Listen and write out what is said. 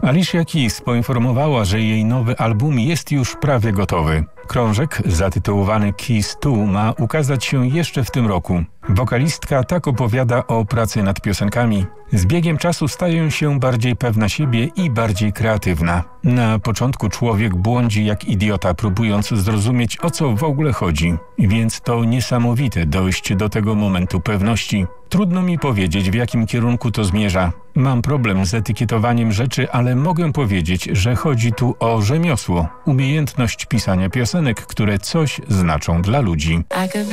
Alicia Keys poinformowała, że jej nowy album jest już prawie gotowy. Krążek zatytułowany Keys 2 ma ukazać się jeszcze w tym roku. Wokalistka tak opowiada o pracy nad piosenkami. Z biegiem czasu staje się bardziej pewna siebie i bardziej kreatywna. Na początku człowiek błądzi jak idiota, próbując zrozumieć, o co w ogóle chodzi. Więc to niesamowite dojść do tego momentu pewności. Trudno mi powiedzieć, w jakim kierunku to zmierza. Mam problem z etykietowaniem rzeczy, ale mogę powiedzieć, że chodzi tu o rzemiosło. Umiejętność pisania piosenek, które coś znaczą dla ludzi.